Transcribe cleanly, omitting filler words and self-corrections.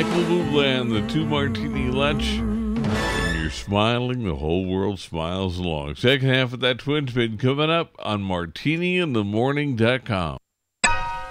Michael Bublé and the Two Martini Lunch. When you're smiling, the whole world smiles along. Second half of that Twin Spin coming up on martiniinthemorning.com.